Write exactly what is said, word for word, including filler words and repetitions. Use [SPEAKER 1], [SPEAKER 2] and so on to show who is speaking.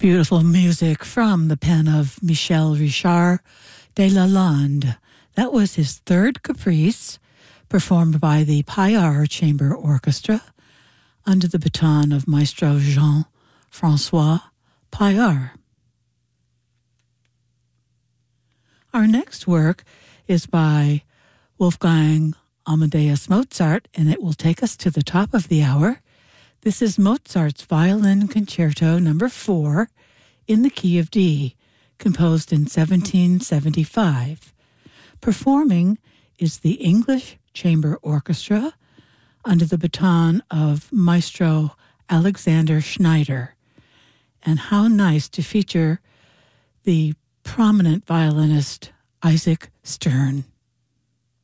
[SPEAKER 1] Beautiful music from the pen of Michel Richard de Lalande. That was his third caprice, performed by the Paillard Chamber Orchestra under the baton of Maestro Jean-Francois Paillard. Our next work is by Wolfgang Amadeus Mozart, and it will take us to the top of the hour. This is Mozart's Violin Concerto number four in the key of D, composed in seventeen seventy-five. Performing is the English Chamber Orchestra under the baton of Maestro Alexander Schneider. And how nice to feature the prominent violinist Isaac Stern.